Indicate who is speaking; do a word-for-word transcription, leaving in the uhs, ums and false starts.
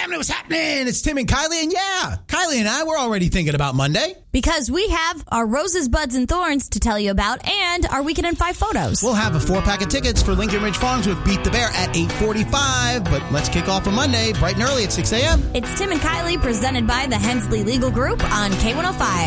Speaker 1: happening? What's happening? It's Tim and Kylie, and yeah, Kylie and I, we're already thinking about Monday.
Speaker 2: Because we have our Roses, Buds, and Thorns to tell you about, and our Weekend in Five photos.
Speaker 1: We'll have a four-pack of tickets for Lincoln Ridge Farms with Beat the Bear at eight forty-five, but let's kick off on Monday, bright and early at six a.m.
Speaker 2: It's Tim and Kylie, presented by the Hensley Legal Group on K one oh five.